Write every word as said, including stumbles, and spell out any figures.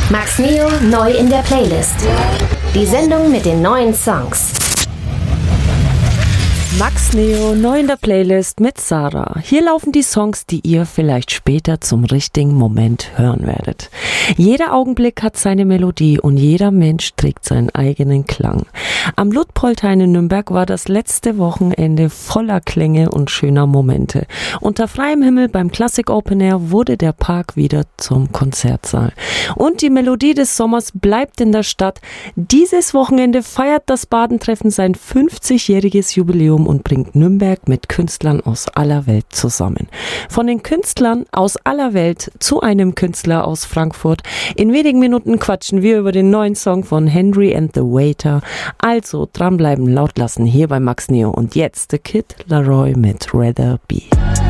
Max Neo neu in der Playlist. Die Sendung mit den neuen Songs. Max Neo neu in der Playlist mit Sarah. Hier laufen die Songs, die ihr vielleicht später zum richtigen Moment hören werdet. Jeder Augenblick hat seine Melodie und jeder Mensch trägt seinen eigenen Klang. Am Luitpoldhain in Nürnberg war das letzte Wochenende voller Klänge und schöner Momente. Unter freiem Himmel beim Classic Open Air wurde der Park wieder zum Konzertsaal. Und die Melodie des Sommers bleibt in der Stadt. Dieses Wochenende feiert das Badentreffen sein fünfzigjähriges Jubiläum und bringt Nürnberg mit Künstlern aus aller Welt zusammen. Von den Künstlern aus aller Welt zu einem Künstler aus Frankfurt. In wenigen Minuten quatschen wir über den neuen Song von Henry and the Waiter. Also dranbleiben, laut lassen hier bei Max Neo. Und jetzt The Kid Laroi mit Rather Be.